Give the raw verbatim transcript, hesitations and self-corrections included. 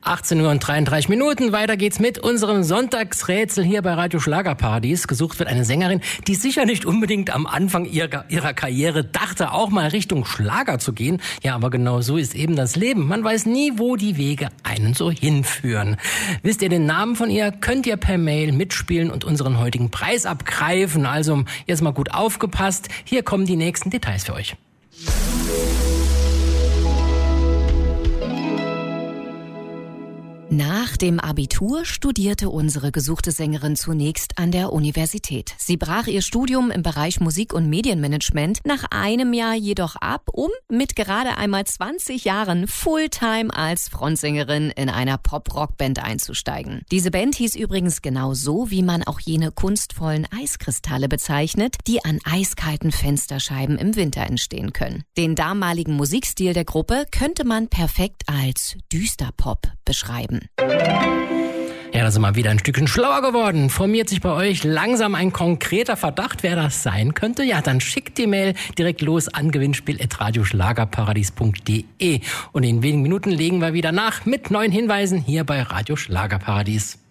achtzehn Uhr und dreiunddreißig Minuten. Weiter geht's mit unserem Sonntagsrätsel hier bei Radio Schlagerparadies. Gesucht wird eine Sängerin, die sicher nicht unbedingt am Anfang ihrer, ihrer Karriere dachte, auch mal Richtung Schlager zu gehen. Ja, aber genau so ist eben das Leben. Man weiß nie, wo die Wege einen so hinführen. Wisst ihr den Namen von ihr? Könnt ihr per Mail mitspielen und unseren heutigen Preis abgreifen. Also jetzt mal gut aufgepasst. Hier kommen die nächsten Details für euch. Nach dem Abitur studierte unsere gesuchte Sängerin zunächst an der Universität. Sie brach ihr Studium im Bereich Musik- und Medienmanagement nach einem Jahr jedoch ab, um mit gerade einmal zwanzig Jahren Fulltime als Frontsängerin in einer Pop-Rock-Band einzusteigen. Diese Band hieß übrigens genau so, wie man auch jene kunstvollen Eiskristalle bezeichnet, die an eiskalten Fensterscheiben im Winter entstehen können. Den damaligen Musikstil der Gruppe könnte man perfekt als Düsterpop beschreiben. Ja, da sind wir wieder ein Stückchen schlauer geworden. Formiert sich bei euch langsam ein konkreter Verdacht, wer das sein könnte? Ja, dann schickt die Mail direkt los an gewinnspiel at radioschlagerparadies punkt de. Und in wenigen Minuten legen wir wieder nach mit neuen Hinweisen hier bei Radio Schlagerparadies.